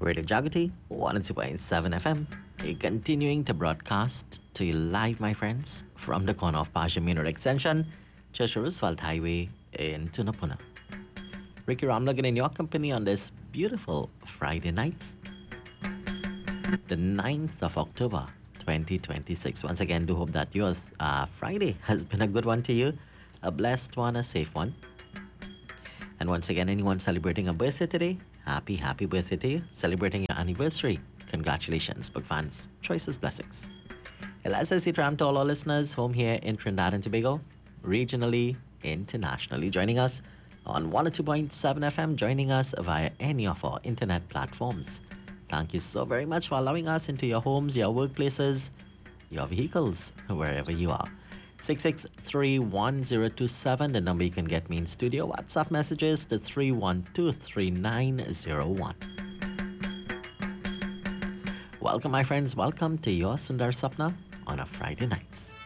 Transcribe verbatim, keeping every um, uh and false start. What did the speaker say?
Radio Jagati, one oh two point seven F M, continuing to broadcast to you live, my friends, from the corner of Pasha Minor Extension, Cheshire Roosevelt Highway in Tunapuna. Ricky Ramlagan in your company on this beautiful Friday night, the ninth of October, twenty twenty-six. Once again, do hope that your uh, Friday has been a good one to you, a blessed one, a safe one. And once again, anyone celebrating a birthday today, happy, happy birthday to you. Celebrating your anniversary, congratulations, Book fans, choices, blessings. L S S C Tram to all our listeners home here in Trinidad and Tobago, regionally, internationally, joining us on one oh two point seven F M, joining us via any of our internet platforms. Thank you so very much for allowing us into your homes, your workplaces, your vehicles, wherever you are. six six three one zero two seven, the number you can get me in studio. WhatsApp messages to three one two three nine zero one. Welcome, my friends. Welcome to your Sundar Sapna on a Friday night.